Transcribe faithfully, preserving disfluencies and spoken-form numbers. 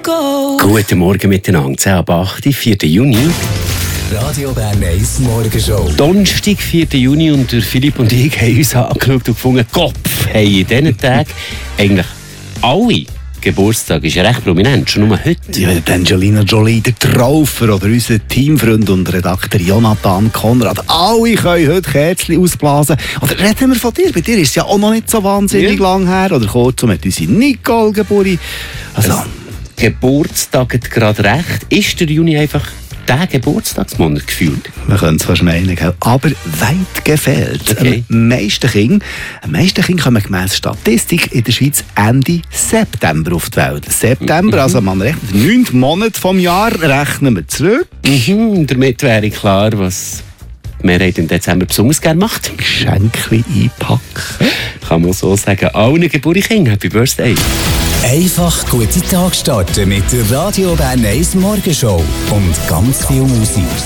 go. Guten Morgen miteinander, zehn ab acht, vierten Juni. Radio Bern eins Morgenshow. Donnerstag, vierten Juni, und der Philipp und ich haben uns angeschaut und gefunden, Kopf, haben in diesen Tagen eigentlich alle Geburtstag, ist ja recht prominent, schon nur heute. Ja, Angelina Jolie, der Traufer oder unser Teamfreund und Redakteur Jonathan Konrad. Alle können heute Kerzen ausblasen. Oder reden wir von dir? Bei dir ist es ja auch noch nicht so wahnsinnig ja. lang her. Oder kurzum hat unsere Nicole Geburi. Also, Geburtstag hat gerade recht. Ist der Juni einfach der Geburtstagsmonat gefühlt? Man könnte es fast meinen, gell? Aber weit gefehlt. Okay. Am meisten Kinder, am meisten Kinder kommen gemäss Statistik in der Schweiz Ende September auf die Welt. September, mhm. also man rechnet neunten Monat vom Jahr, rechnen wir zurück. Mhm. Damit wäre klar, was die Mehrheit im Dezember besonders gerne macht. Geschenke einpacken. Kann man so sagen. Allen Geburtstagskindern Happy Birthday. Einfach gute Tag starten mit der Radio Bern eins Morgenshow und ganz viel Musik.